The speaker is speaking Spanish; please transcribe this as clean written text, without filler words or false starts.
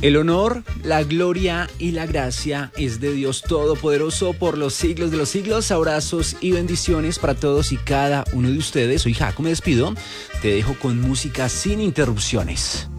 El honor, la gloria y la gracia es de Dios Todopoderoso por los siglos de los siglos. Abrazos y bendiciones para todos y cada uno de ustedes. Soy Jaco, me despido. Te dejo con música sin interrupciones.